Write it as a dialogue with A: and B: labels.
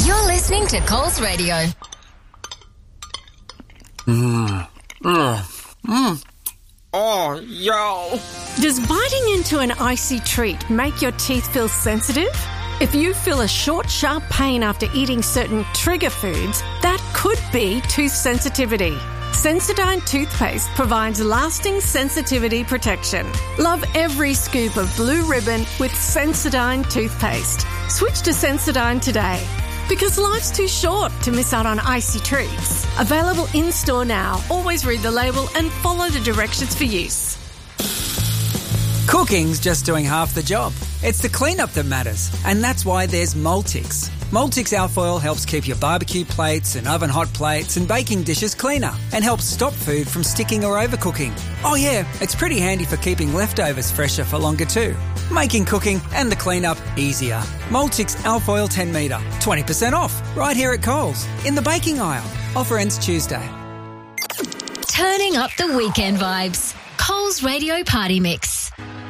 A: You're listening to Coles Radio.
B: Oh, yo.
C: Does biting into an icy treat make your teeth feel sensitive? If you feel a short, sharp pain after eating certain trigger foods, that could be tooth sensitivity. Sensodyne toothpaste provides lasting sensitivity protection. Love every scoop of blue ribbon with Sensodyne toothpaste. Switch to Sensodyne today. Because life's too short to miss out on icy treats. Available in-store now. Always read the label and follow the directions for use.
D: Cooking's just doing half the job. It's the cleanup that matters, and that's why there's Multix. Multix Alfoil helps keep your barbecue plates and oven hot plates and baking dishes cleaner and helps stop food from sticking or overcooking. Oh yeah, it's pretty handy for keeping leftovers fresher for longer too. Making cooking and the cleanup easier. Multix Alfoil 10 metre, 20% off, right here at Coles, in the baking aisle. Offer ends Tuesday.
A: Turning up the weekend vibes. Coles Radio Party Mix.